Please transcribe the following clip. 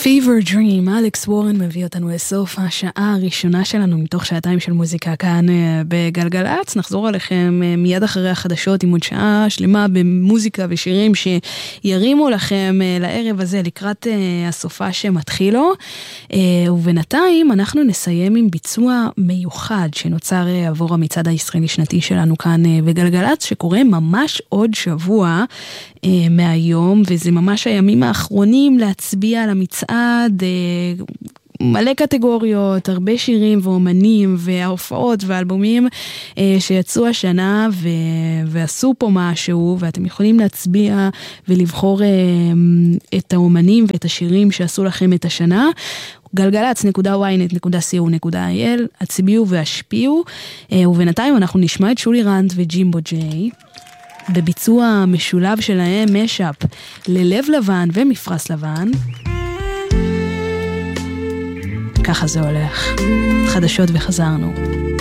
Fever Dream, אלכס וורן מביא אותנו לסוף השעה הראשונה שלנו מתוך שעתיים של מוזיקה כאן בגלגלץ. נחזור עליכם מיד אחרי החדשות עם עוד שעה שלמה במוזיקה ושירים שירימו לכם לערב הזה לקראת הסופה שמתחילו. ובינתיים אנחנו נסיים עם ביצוע מיוחד שנוצר עבור המצעד הישראלי שנתי שלנו כאן בגלגלץ, שקורה ממש עוד שבוע מהיום, וזה ממש הימים האחרונים להצביע על המצעד, מלא קטגוריות, הרבה שירים ואומנים וההופעות והאלבומים שיצאו השנה ועשו פה משהו, ואתם יכולים להצביע ולבחור את האומנים ואת השירים שעשו לכם את השנה. galgalats.ynet.co.il, הצביעו והשפיעו. ובינתיים אנחנו נשמע את שולי רנד וג'ימבו ג'יי בביצוע משולב שלהם, משאפ ללב לבן ומפרס לבן. ככה זה הולך. חדשות וחזרנו.